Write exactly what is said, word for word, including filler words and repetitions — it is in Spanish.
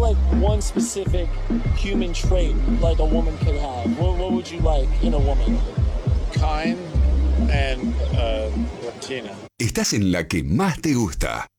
like one specific human trait like a woman could have? What, what would you like in a woman? Kind and uh, Latina. Estás en la que más te gusta.